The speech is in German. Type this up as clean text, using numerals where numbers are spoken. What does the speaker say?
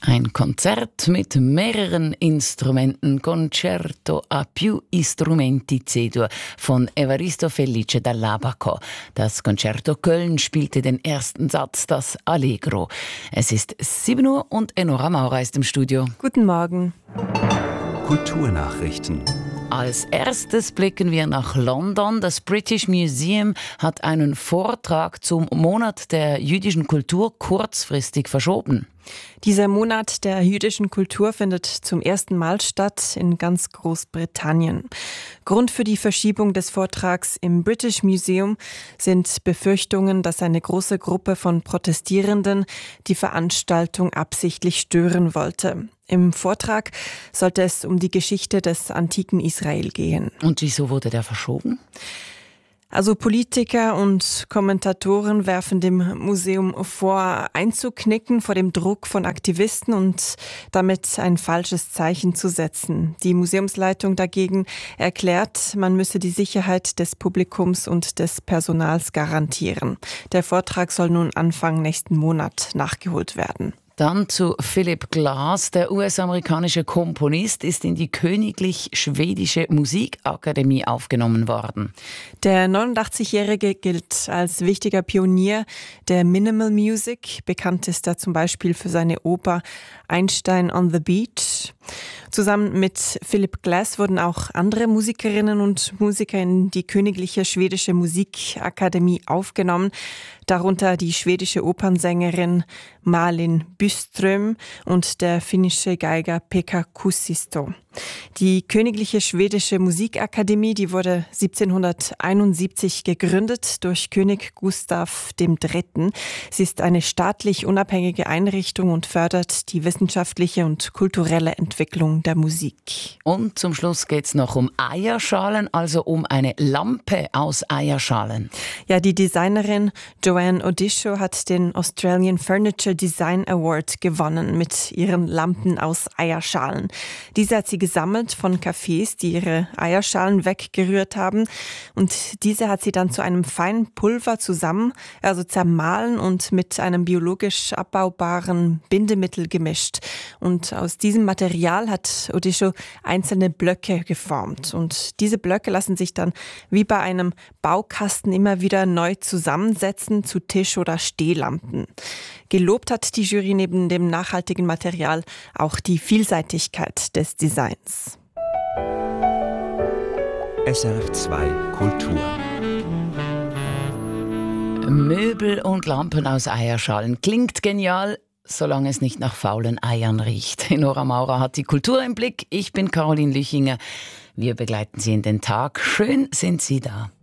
Ein Konzert mit mehreren Instrumenten, Concerto a più strumenti C-Dur von Evaristo Felice dall'Abaco. Das Concerto Köln spielte den ersten Satz, das Allegro. Es ist 7 Uhr und Enora Maurer ist im Studio. Guten Morgen. Kulturnachrichten. Als erstes blicken wir nach London. Das British Museum hat einen Vortrag zum Monat der jüdischen Kultur kurzfristig verschoben. Dieser Monat der jüdischen Kultur findet zum ersten Mal statt in ganz Großbritannien. Grund für die Verschiebung des Vortrags im British Museum sind Befürchtungen, dass eine große Gruppe von Protestierenden die Veranstaltung absichtlich stören wollte. Im Vortrag sollte es um die Geschichte des antiken Israel gehen. Und wieso wurde der verschoben? Also Politiker und Kommentatoren werfen dem Museum vor, einzuknicken vor dem Druck von Aktivisten und damit ein falsches Zeichen zu setzen. Die Museumsleitung dagegen erklärt, man müsse die Sicherheit des Publikums und des Personals garantieren. Der Vortrag soll nun Anfang nächsten Monat nachgeholt werden. Dann zu Philip Glass. Der US-amerikanische Komponist ist in die Königlich Schwedische Musikakademie aufgenommen worden. Der 89-Jährige gilt als wichtiger Pionier der Minimal Music. Bekannt ist er zum Beispiel für seine Oper Einstein on the Beach. Zusammen mit Philip Glass wurden auch andere Musikerinnen und Musiker in die Königliche Schwedische Musikakademie aufgenommen, darunter die schwedische Opernsängerin Malin Byström und der finnische Geiger Pekka Kuusisto. Die Königliche Schwedische Musikakademie, die wurde 1771 gegründet durch König Gustav III. Sie ist eine staatlich unabhängige Einrichtung und fördert die wissenschaftliche und kulturelle Entwicklung der Musik. Und zum Schluss geht's noch um Eierschalen, also um eine Lampe aus Eierschalen. Ja, die Designerin Joanne Odisho hat den Australian Furniture Design Award gewonnen mit ihren Lampen aus Eierschalen. Diese hat sie gesammelt von Cafés, die ihre Eierschalen weggerührt haben. Und diese hat sie dann zu einem feinen Pulver zermahlen und mit einem biologisch abbaubaren Bindemittel gemischt. Und aus diesem Material hat Odisho einzelne Blöcke geformt. Und diese Blöcke lassen sich dann wie bei einem Baukasten immer wieder neu zusammensetzen zu Tisch- oder Stehlampen. Gelobt hat die Jury neben dem nachhaltigen Material auch die Vielseitigkeit des Designs. SRF2 Kultur. Möbel und Lampen aus Eierschalen. Klingt genial, solange es nicht nach faulen Eiern riecht. Enora Maurer hat die Kultur im Blick. Ich bin Caroline Lüchinger. Wir begleiten Sie in den Tag. Schön sind Sie da.